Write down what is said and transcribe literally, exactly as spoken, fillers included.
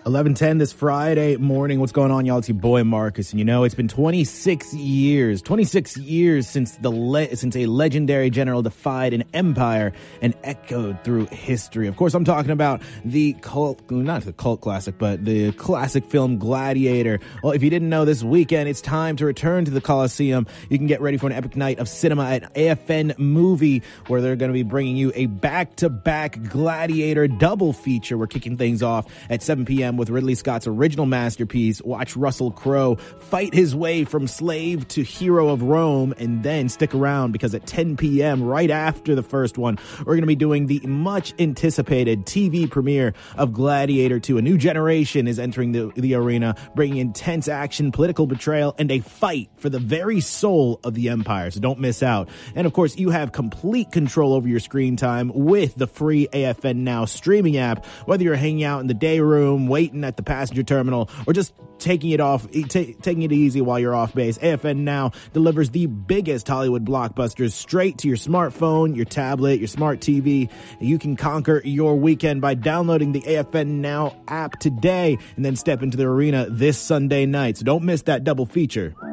eleven ten this Friday morning. What's going on, y'all? It's your boy Marcus, and you know it's been twenty-six years, twenty-six years since the le- since a legendary general defied an empire and echoed through history. Of course, I'm talking about the cult, not the cult classic, but the classic film Gladiator. Well, if you didn't know, this weekend it's time to return to the Coliseum. You can get ready for an epic night of cinema at A F N Movie, where they're going to be bringing you a back-to-back Gladiator double feature. We're kicking things off at seven p.m. with Ridley Scott's original masterpiece. Watch Russell Crowe fight his way from slave to hero of Rome, and then stick around because at ten p.m. right after the first one, we're going to be doing the much anticipated T V premiere of Gladiator two. A new generation is entering the, the arena, bringing intense action, political betrayal, and a fight for the very soul of the empire. So don't miss out. And of course, you have complete control over your screen time with the free A F N Now streaming app. Whether you're hanging out in the day room, waiting at the passenger terminal, or just taking it off, t- taking it easy while you're off base, A F N Now delivers the biggest Hollywood blockbusters straight to your smartphone, your tablet, your smart T V. You can conquer your weekend by downloading the A F N Now app today and then step into the arena this Sunday night. So don't miss that double feature.